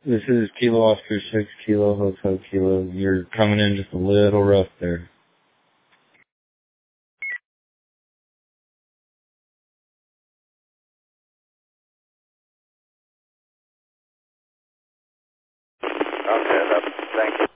This is Kilo Oscar 6, Kilo Hotel Kilo. You're coming in just a little rough there. Okay, thank you.